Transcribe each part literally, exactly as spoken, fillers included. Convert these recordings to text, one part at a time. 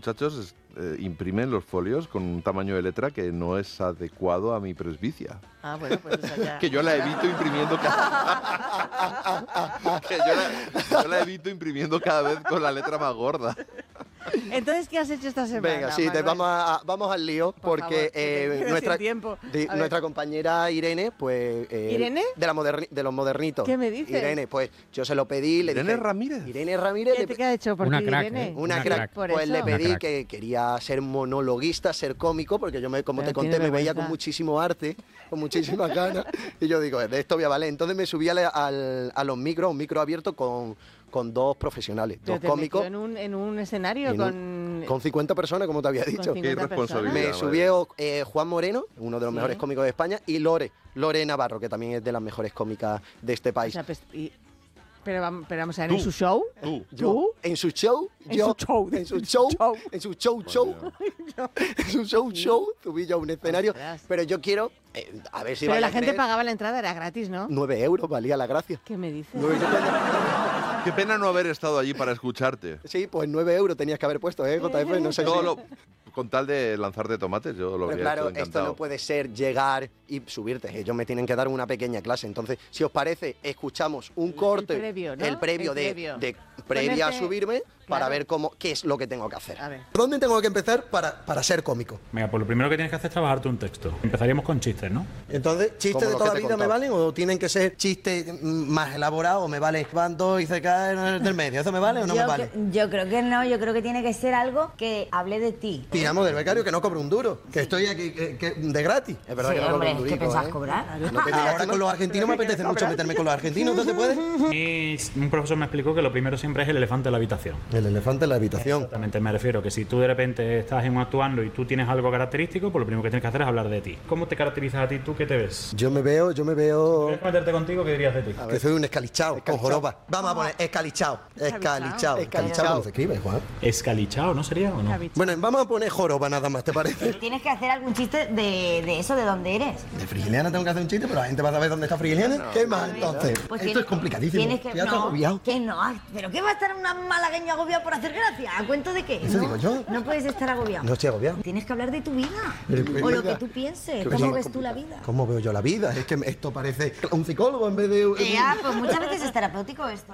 muchachos eh, imprimen los folios con un tamaño de letra que no es adecuado a mi presbicia. Ah, bueno, pues eso ya... Que yo la evito imprimiendo cada... que yo la, yo la evito imprimiendo cada vez con la letra más gorda. Entonces, ¿qué has hecho esta semana? Venga, sí, te vamos, a, vamos al lío, Por porque favor, eh, nuestra, tiempo. de, nuestra compañera Irene, pues... Eh, ¿Irene? De, la moderni, de los modernitos. ¿Qué me dices? Irene, pues yo se lo pedí, le Irene dije... Ramírez. Irene Ramírez. ¿Qué, te, ¿Qué ha hecho por Una ti, crack, Irene? ¿eh? Una, Una crack. crack. Por Pues eso. le pedí Una crack. que quería ser monologuista, ser cómico, porque yo, me, como Pero te conté, tiene me veía vergüenza. con muchísimo arte, con muchísimas ganas. Y yo digo, de esto voy a valer. Entonces me subí al, al- a los micros, un micro abierto con, con dos profesionales, Pero dos te cómicos, metió en un, en un escenario en con... un- con cincuenta personas, como te había con dicho. Qué cincuenta irresponsabilidad. personas. Me subió eh, Juan Moreno, uno de los Sí. mejores cómicos de España, y Lore, Lore Navarro, que también es de las mejores cómicas de este O país. sea, pues, y- pero, vamos, pero vamos a ver, Tú. ¿en su show? Tú. Yo, en su show, En yo, su show, en su show, show. en su show, show, en su show, show, subí yo a un escenario, Ostras. pero yo quiero, eh, a ver si Pero vaya la a gente creer, pagaba la entrada, era gratis, ¿no? nueve euros valía la gracia. ¿Qué me dices? Nueve- yo cuando- Qué pena no haber estado allí para escucharte. sí, pues nueve euros tenías que haber puesto, ¿eh, J F? No sé Todo si- lo- con tal de lanzarte tomates, yo lo Pero habría claro, hecho esto encantado. no puede ser llegar y subirte. Ellos me tienen que dar una pequeña clase. Entonces, si os parece, escuchamos un corte, el previo, ¿no? el previo El de, previo. de previa a Ponerte- subirme para claro. ver cómo qué es lo que tengo que hacer. A ver. ¿Por dónde tengo que empezar para, para ser cómico? Venga, pues lo primero que tienes que hacer es trabajarte un texto. Empezaríamos con chistes, ¿no? Entonces, ¿chistes Como de los toda que la te he vida me contado. valen o tienen que ser chistes mm, más elaborados o me vale van dos y se caen del medio? ¿Eso me vale o no yo, me vale? cre- yo creo que no, yo creo que tiene que ser algo que hable de ti. Tiramos del becario que no cobro un duro, que estoy aquí que- que- de gratis. Es verdad Sí, que no cobro hombre, un ¿qué durico, pensás ¿eh? cobrar? No te- ahora con los argentinos me apetece mucho meterme con los argentinos, ¿no se puede? Y un profesor me explicó que lo primero siempre es el elefante en la habitación. El elefante en la habitación. Exactamente, me refiero que si tú de repente estás en un actuando y tú tienes algo característico, pues lo primero que tienes que hacer es hablar de ti. ¿Cómo te caracterizas a ti? ¿Tú qué te ves? Yo me veo, yo me veo ¿Quieres meterte contigo? ¿Qué dirías de ti? que soy un escalichao, con joroba. Vamos a poner escalichao, escalichao, escalichao. ¿Cómo se escribe, Juan? ¿Escalichao, no sería o no? Javi. Bueno, vamos a poner joroba nada más, ¿te parece? Tienes que hacer algún chiste de, de eso, de dónde eres. De Frigiliana tengo que hacer un chiste, pero la gente va a saber dónde está Frigiliana. ¿Qué más entonces? Pues Esto tienes- es complicadísimo. Tienes que, Ya estoy no, agobiado. que no, ay, pero ¿qué va a estar una malagueña agobiada por hacer gracia? ¿A cuento de qué? Eso no, digo yo. No puedes estar agobiado. No estoy agobiado. Tienes que hablar de tu vida. De mi O lo vida. que tú pienses. Pero ¿Cómo sí, ves tú la vida? ¿Cómo veo yo la vida? Es que esto parece un psicólogo en vez de... Ya, pues muchas veces es terapéutico esto.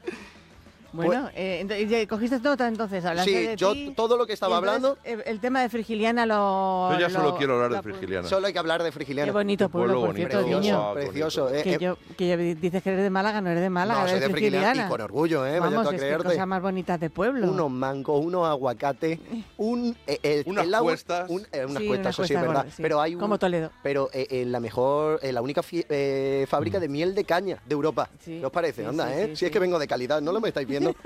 Bueno, eh, ent- ya cogiste nota entonces, hablaste Sí, de yo ti, todo lo que estaba y entonces, hablando- eh, El tema de Frigiliana lo... Yo ya lo- solo quiero hablar lo de apu- Frigiliana. Solo hay que hablar de Frigiliana. Qué bonito Qué pueblo, pueblo por bonito. cierto, Precioso, niño. Ah, precioso. bonito. eh, Que, eh, yo, que ya dices que eres de Málaga, no eres de Málaga, No, soy eres de Frigiliana frigiliana. y con orgullo, ¿eh? Vaya Vamos, tú a es que creerte. cosa más bonita de pueblo. Unos mangos, unos aguacates, un... eh, el, Unas el agua- cuestas. un- eh, unas Sí, cuestas, unas eso sí es cuestas verdad. gordas, sí. Pero hay un, Como Toledo. Pero eh, eh, la mejor, eh, la única fie- eh, fábrica de miel de caña de Europa. Sí, ¿Qué os parece? sí, Anda, sí, ¿eh? sí, si es sí. que vengo de calidad, ¿no lo me estáis viendo?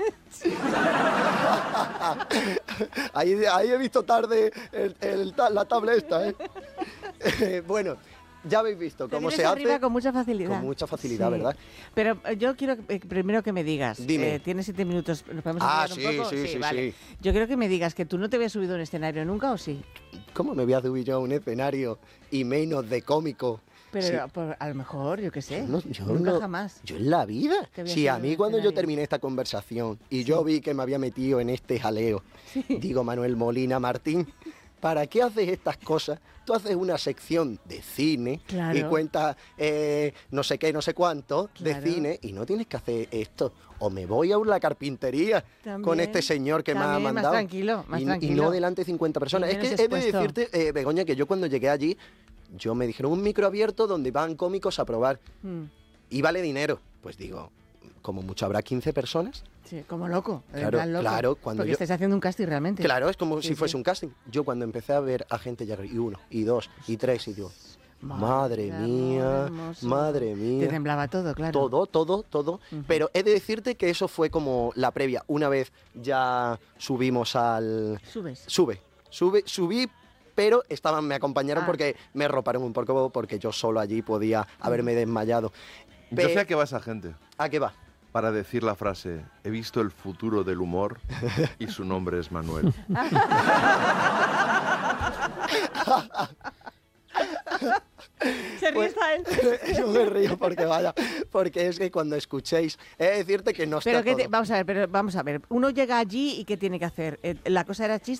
ahí, ahí he visto tarde el- el ta- la tabla esta, ¿eh? Eh, bueno, ya habéis visto Te cómo vienes se arriba hace. con mucha facilidad. Con mucha facilidad, Sí. ¿verdad? Pero eh, yo quiero eh, primero que me digas. Dime. eh, Tienes siete minutos. ¿Nos podemos Ah, hablar sí, un poco? sí, sí, vale. sí. Yo quiero que me digas que tú no te habías subido a un escenario nunca, ¿o sí? ¿Cómo me voy a subir yo a un escenario y menos de cómico? Pero Sí. por- a lo mejor, yo qué sé. No, yo nunca no- jamás. Yo en la vida. Te había Si subido a a mí un cuando yo escenario. terminé esta conversación y yo vi que me había metido en este jaleo, digo, Manuel Molina Martín, ¿para qué haces estas cosas? Tú haces una sección de cine Claro. y cuentas eh, no sé qué, no sé cuánto Claro. de cine y no tienes que hacer esto. O me voy a la carpintería con También, este señor que me ha también, más mandado. tranquilo, más y, y tranquilo. no delante de cincuenta personas. Y Es que menos he de expuesto. decirte, eh, Begoña, que yo cuando llegué allí, yo me dijeron un micro abierto donde van cómicos a probar. Mm, Y vale dinero. Pues digo, como mucho habrá quince personas. sí, como loco. en Claro, plan loco. claro, cuando Porque yo- estáis haciendo un casting realmente. Claro, es como Sí, si fuese sí. un casting. Yo cuando empecé a ver a gente llegar, y uno, y dos, y tres, y digo, madre amor mía, hermoso. madre Te mía. temblaba todo, claro. Todo, todo, todo. Ujú. Pero he de decirte que eso fue como la previa. Una vez ya subimos al... Subes. Sube, sube, subí, pero estaban, me acompañaron Ah. porque me roparon un poco, porque yo solo allí podía haberme desmayado. Yo Pe- sé a qué va esa gente. ¿A qué va? Para decir la frase, he visto el futuro del humor y su nombre es Manuel. Se ríe Pues- hasta él. Yo me río porque vaya, porque es que cuando escuchéis, he de decirte que no está Pero que te- todo. vamos a ver, pero vamos a ver. Uno llega allí y ¿qué tiene que hacer? Eh, ¿La cosa era chis-